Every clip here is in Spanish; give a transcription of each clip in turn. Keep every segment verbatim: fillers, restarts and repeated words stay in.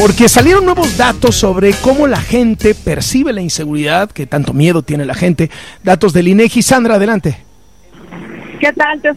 Porque salieron nuevos datos sobre cómo la gente percibe la inseguridad, que tanto miedo tiene la gente. Datos del INEGI. Sandra, adelante. ¿Qué tal? Te,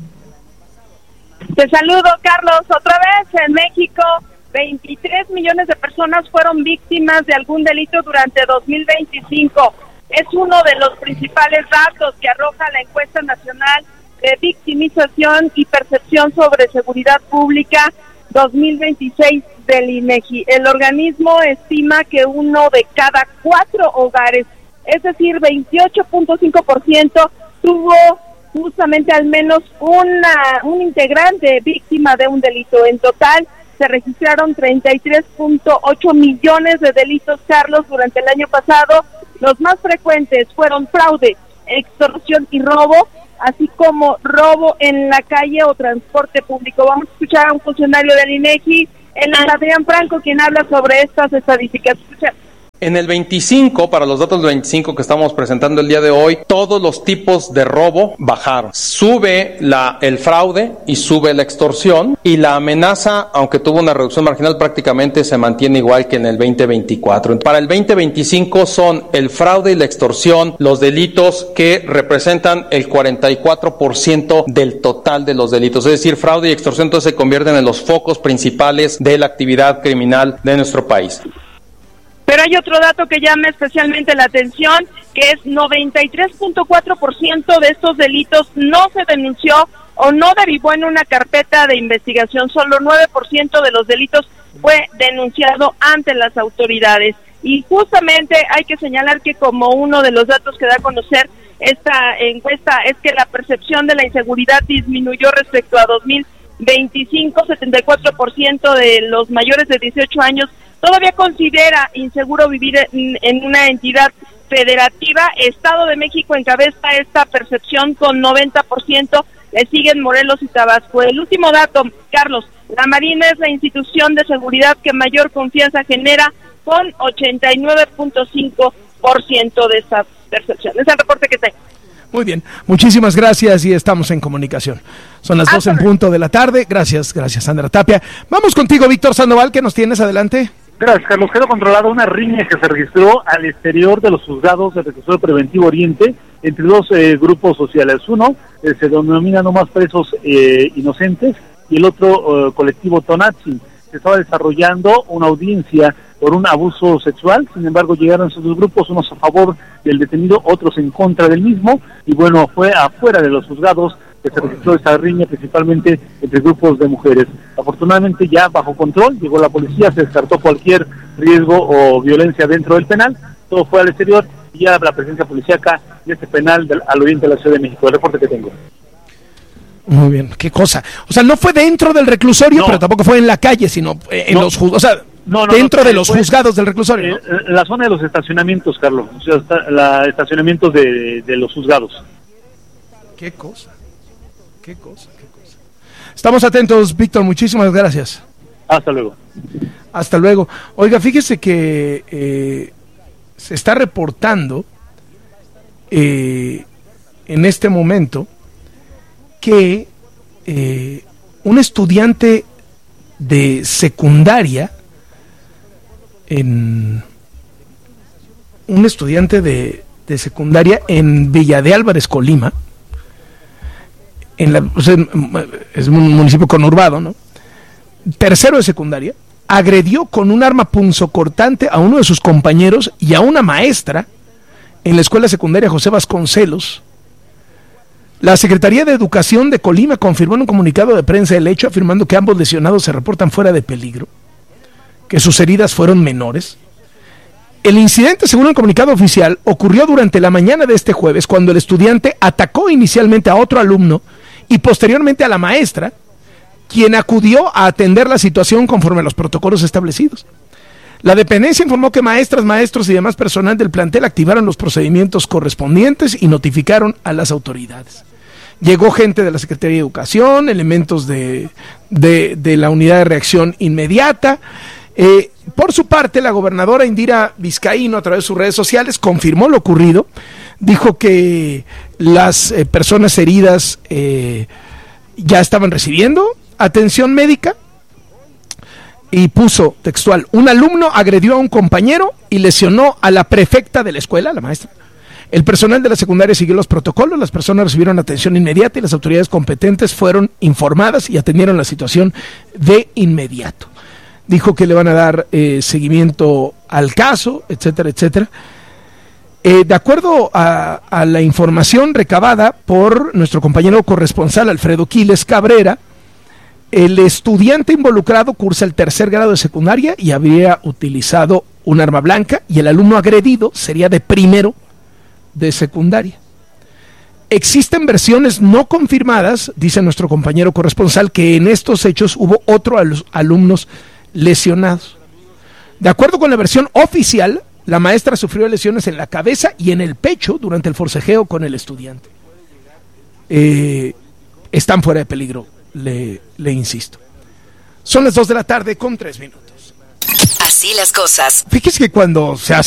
te saludo, Carlos. Otra vez en México, veintitrés millones de personas fueron víctimas de algún delito durante dos mil veinticinco. Es uno de los principales datos que arroja la encuesta nacional de victimización y percepción sobre seguridad pública dos mil veintiséis del INEGI. El organismo estima que uno de cada cuatro hogares, es decir, veintiocho punto cinco por ciento, tuvo justamente al menos una un integrante víctima de un delito. En total se registraron treinta y tres punto ocho millones de delitos, Carlos, durante el año pasado. Los más frecuentes fueron fraude, extorsión y robo, así como robo en la calle o transporte público. Vamos a escuchar a un funcionario del INEGI, el Adrián Franco, quien habla sobre estas estadísticas. Escucha. En el veinticinco, para los datos del veinticinco que estamos presentando el día de hoy, todos los tipos de robo bajaron. Sube la, el fraude y sube la extorsión, y la amenaza, aunque tuvo una reducción marginal, prácticamente se mantiene igual que en el veinte veinticuatro. Para el veinte veinticinco son el fraude y la extorsión los delitos que representan el cuarenta y cuatro por ciento del total de los delitos. Es decir, fraude y extorsión entonces se convierten en los focos principales de la actividad criminal de nuestro país. Pero hay otro dato que llama especialmente la atención, que es noventa y tres punto cuatro por ciento de estos delitos no se denunció o no derivó en una carpeta de investigación. Solo nueve por ciento de los delitos fue denunciado ante las autoridades. Y justamente hay que señalar que como uno de los datos que da a conocer esta encuesta es que la percepción de la inseguridad disminuyó respecto a dos mil veinticinco. setenta y cuatro por ciento de los mayores de dieciocho años todavía considera inseguro vivir en, en una entidad federativa. Estado de México encabeza esta percepción con noventa por ciento, le siguen Morelos y Tabasco. El último dato, Carlos, la Marina es la institución de seguridad que mayor confianza genera, con ochenta y nueve punto cinco por ciento de esa percepción. Es el reporte que tengo. Muy bien, muchísimas gracias y estamos en comunicación. Son las dos en punto de la tarde. Gracias, gracias Sandra Tapia. Vamos contigo, Víctor Sandoval, ¿qué nos tienes? Adelante. Gracias, Carlos. Quedó controlada una riña que se registró al exterior de los juzgados del Reclusorio Preventivo Oriente entre dos eh, grupos sociales. Uno eh, se denomina No Más Presos eh, Inocentes y el otro eh, colectivo Tonantzin. Se estaba desarrollando una audiencia por un abuso sexual, sin embargo llegaron esos dos grupos, unos a favor del detenido, otros en contra del mismo, y bueno, fue afuera de los juzgados que se registró esa riña, principalmente entre grupos de mujeres. Afortunadamente ya bajo control, llegó la policía, se descartó cualquier riesgo o violencia dentro del penal, todo fue al exterior, y ya la presencia policíaca de este penal del, al oriente de la Ciudad de México. El reporte que tengo. Muy bien, qué cosa. O sea, no fue dentro del reclusorio, no, pero tampoco fue en la calle, sino en no, los juzgados. O sea, no, no, dentro no, de los fue, juzgados del reclusorio, ¿no? Eh, la zona de los estacionamientos, Carlos. O sea, está, la estacionamientos de, de los juzgados. Qué cosa. Qué cosa, qué cosa. Estamos atentos, Víctor. Muchísimas gracias. Hasta luego. Hasta luego. Oiga, fíjese que eh, se está reportando eh, en este momento que eh, un estudiante de secundaria, en un estudiante de, de secundaria en Villa de Álvarez, Colima, en la, o sea, es un municipio conurbado, ¿no? Tercero de secundaria, agredió con un arma punzocortante a uno de sus compañeros y a una maestra en la escuela secundaria José Vasconcelos. La Secretaría de Educación de Colima confirmó en un comunicado de prensa el hecho, afirmando que ambos lesionados se reportan fuera de peligro, que sus heridas fueron menores. El incidente, según el comunicado oficial, ocurrió durante la mañana de este jueves, cuando el estudiante atacó inicialmente a otro alumno y posteriormente a la maestra, quien acudió a atender la situación conforme a los protocolos establecidos. La dependencia informó que maestras, maestros y demás personal del plantel activaron los procedimientos correspondientes y notificaron a las autoridades. Llegó gente de la Secretaría de Educación, elementos de, de, de la Unidad de Reacción Inmediata. Eh, por su parte, la gobernadora Indira Vizcaíno, a través de sus redes sociales, confirmó lo ocurrido. Dijo que las eh, personas heridas eh, ya estaban recibiendo atención médica. y puso textual: un alumno agredió a un compañero y lesionó a la prefecta de la escuela, la maestra. El personal de la secundaria siguió los protocolos, las personas recibieron atención inmediata y las autoridades competentes fueron informadas y atendieron la situación de inmediato. Dijo que le van a dar eh, seguimiento al caso, etcétera, etcétera. Eh, de acuerdo a, a la información recabada por nuestro compañero corresponsal Alfredo Quiles Cabrera, el estudiante involucrado cursa el tercer grado de secundaria y habría utilizado un arma blanca, y el alumno agredido sería de primero de secundaria. Existen versiones no confirmadas, dice nuestro compañero corresponsal, que en estos hechos hubo otro alus- alumnos lesionados. De acuerdo con la versión oficial, la maestra sufrió lesiones en la cabeza y en el pecho durante el forcejeo con el estudiante. Eh, están fuera de peligro, le, le insisto. Son las dos de la tarde con tres minutos. Así las cosas. Fíjese que cuando se hace